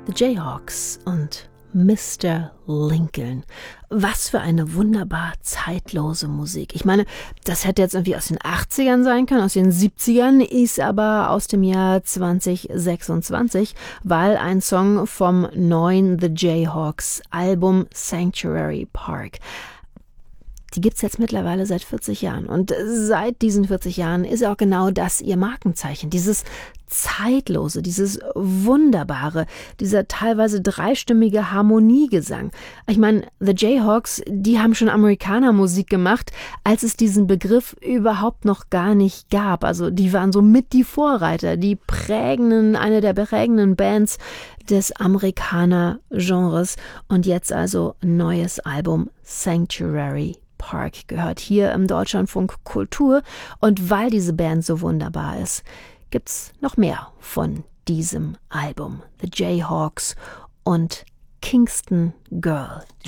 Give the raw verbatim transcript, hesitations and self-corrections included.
The Jayhawks und Mister Lincoln. Was für eine wunderbar zeitlose Musik. Ich meine, das hätte jetzt irgendwie aus den achtzigern sein können, aus den siebzigern, ist aber aus dem Jahr zwanzig sechsundzwanzig, weil ein Song vom neuen The Jayhawks Album Sanctuary Park. Die gibt's jetzt mittlerweile seit vierzig Jahren. Und seit diesen vierzig Jahren ist auch genau das ihr Markenzeichen. Dieses Zeitlose, dieses Wunderbare, dieser teilweise dreistimmige Harmoniegesang. Ich meine, The Jayhawks, die haben schon Amerikanermusik gemacht, als es diesen Begriff überhaupt noch gar nicht gab. Also die waren so mit die Vorreiter, die prägenden, eine der prägenden Bands des Amerikaner-Genres. Und jetzt also ein neues Album, Sanctuary Park, gehört hier im Deutschlandfunk Kultur. Und weil diese Band so wunderbar ist, gibt's noch mehr von diesem Album. The Jayhawks und Kingston Girl.